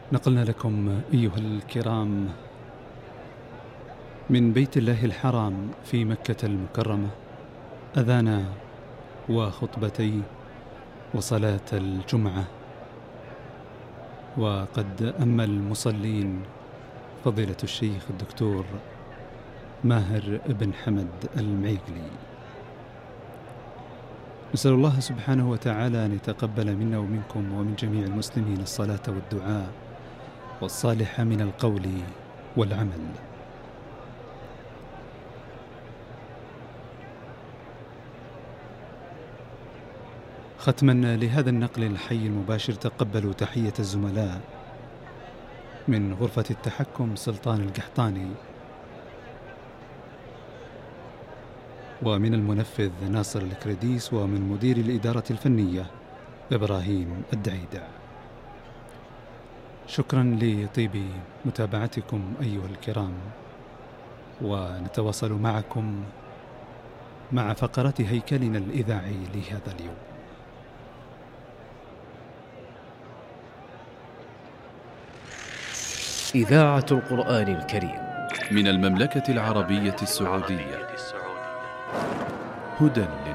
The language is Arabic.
نقلنا لكم أيها الكرام من بيت الله الحرام في مكة المكرمة أذان وخطبتي وصلاة الجمعة، وقد أما المصلين فضيلة الشيخ الدكتور ماهر بن حمد المعيقلي. نسأل الله سبحانه وتعالى أن يتقبل منا ومنكم ومن جميع المسلمين الصلاة والدعاء والصالح من القول والعمل. ختما لهذا النقل الحي المباشر، تقبلوا تحية الزملاء من غرفة التحكم سلطان القحطاني، ومن المنفذ ناصر الكرديس، ومن مدير الإدارة الفنية إبراهيم الدعيدع. شكرا لطيب متابعتكم أيها الكرام، ونتواصل معكم مع فقرات هيكلنا الإذاعي لهذا اليوم. إذاعة القرآن الكريم من المملكة العربية السعودية، هدى